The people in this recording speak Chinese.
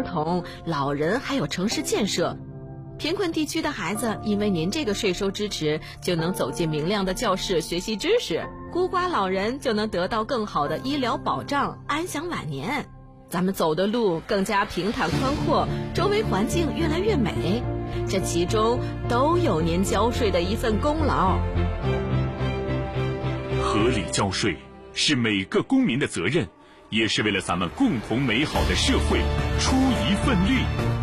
童、老人还有城市建设。贫困地区的孩子因为您这个税收支持，就能走进明亮的教室学习知识，孤寡老人就能得到更好的医疗保障，安享晚年。咱们走的路更加平坦宽阔，周围环境越来越美，这其中都有您交税的一份功劳。 合理交税是每个公民的责任，也是为了咱们共同美好的社会出一份力。